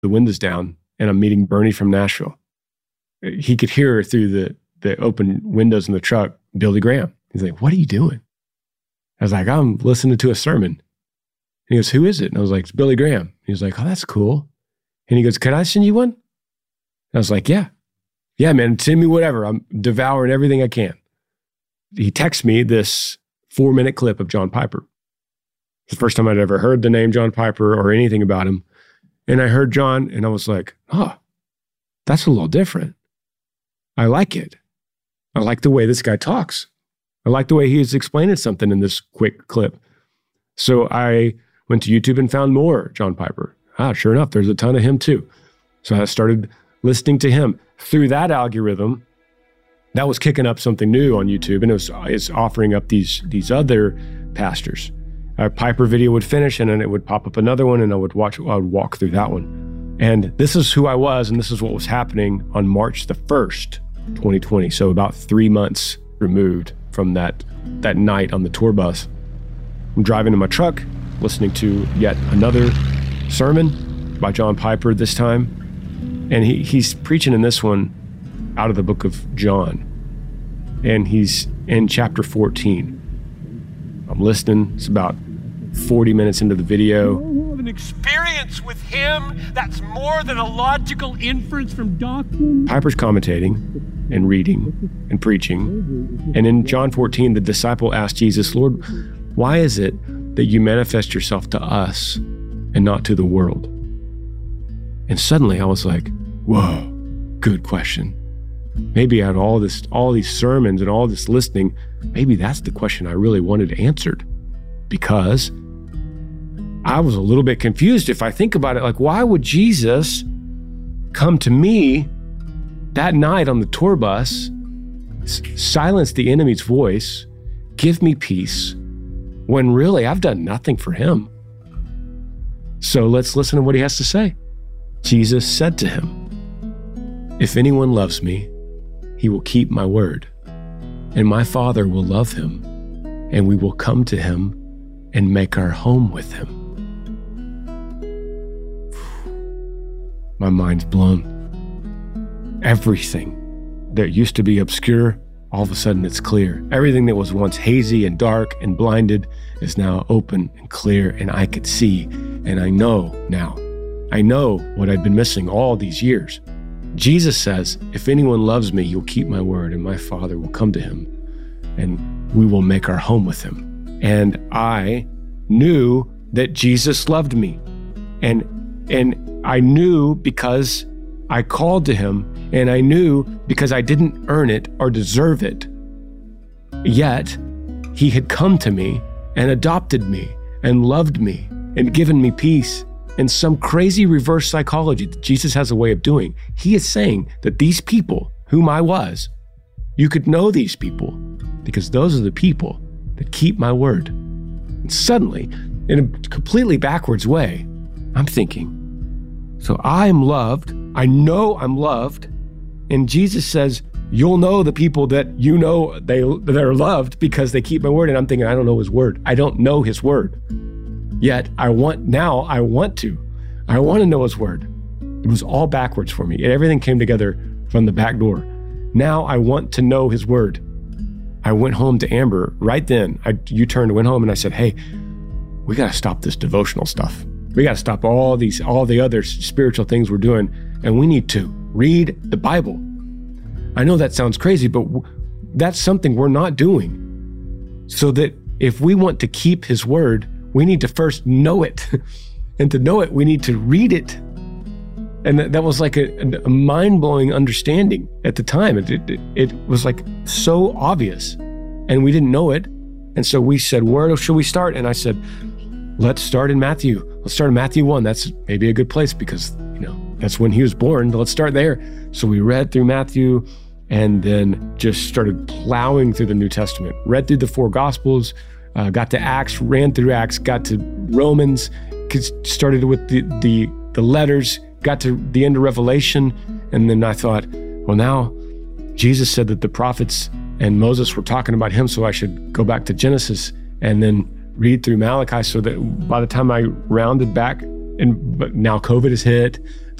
the windows down and I'm meeting Bernie from Nashville. He could hear through the open windows in the truck, Billy Graham. He's like, what are you doing? I was like, I'm listening to a sermon. And he goes, who is it? And I was like, it's Billy Graham. He was like, oh, that's cool. And he goes, can I send you one? And I was like, yeah. Yeah, man, send me whatever. I'm devouring everything I can. He texts me this 4-minute clip of John Piper. It's the first time I'd ever heard the name John Piper or anything about him. And I heard John and I was like, oh, that's a little different. I like it. I like the way this guy talks. I like the way he is explaining something in this quick clip. So I went to YouTube and found more John Piper. Sure enough, there's a ton of him too. So I started listening to him. Through that algorithm, that was kicking up something new on YouTube, and it's offering up these other pastors. A Piper video would finish, and then it would pop up another one, and I would walk through that one. And this is who I was, and this is what was happening on March the 1st, 2020. So about 3 months removed from that night on the tour bus. I'm driving in my truck, listening to yet another sermon by John Piper this time. And he's preaching in this one out of the book of John. And he's in chapter 14. I'm listening. It's about 40 minutes into the video. An experience with him that's more than a logical inference from doctrine. Piper's commentating and reading and preaching. And in John 14, the disciple asked Jesus, Lord, why is it that you manifest yourself to us and not to the world? And suddenly I was like, whoa, good question. Maybe out of all these sermons and all this listening, maybe that's the question I really wanted answered. Because I was a little bit confused. If I think about it, like, why would Jesus come to me that night on the tour bus, silence the enemy's voice, give me peace, when really I've done nothing for him? So let's listen to what he has to say. Jesus said to him, if anyone loves me, he will keep my word, and my Father will love him, and we will come to him and make our home with him. My mind's blown. Everything that used to be obscure, all of a sudden it's clear. Everything that was once hazy and dark and blinded is now open and clear, and I could see, and I know now. I know what I've been missing all these years. Jesus says, if anyone loves me, he'll keep my word, and my Father will come to him, and we will make our home with him. And I knew that Jesus loved me. And I knew because I called to him, and I knew because I didn't earn it or deserve it. Yet, he had come to me and adopted me and loved me and given me peace. In some crazy reverse psychology that Jesus has a way of doing, he is saying that these people whom I was, you could know these people because those are the people that keep my word. And suddenly, in a completely backwards way, I'm thinking, so I'm loved, I know I'm loved, and Jesus says, you'll know the people that you know that are loved because they keep my word. And I'm thinking, I don't know his word. I don't know his word. Yet I want to know his word. It was all backwards for me. Everything came together from the back door. Now I want to know his word. I went home to Amber right then. Went home and I said, hey, we got to stop this devotional stuff. We got to stop all the other spiritual things we're doing. And we need to read the Bible. I know that sounds crazy, but that's something we're not doing. So that if we want to keep his word, we need to first know it. And to know it, we need to read it. And that was like a mind-blowing understanding at the time. It was like so obvious. And we didn't know it. And so we said, where should we start? And I said, let's start in Matthew. Let's start in Matthew 1. That's maybe a good place because, that's when he was born. Let's start there. So we read through Matthew and then just started plowing through the New Testament. Read through the 4 Gospels, got to Acts, ran through Acts, got to Romans, started with the letters, got to the end of Revelation. And then I thought, well, now Jesus said that the prophets and Moses were talking about him, so I should go back to Genesis and then read through Malachi so that by the time I rounded back but now COVID has hit.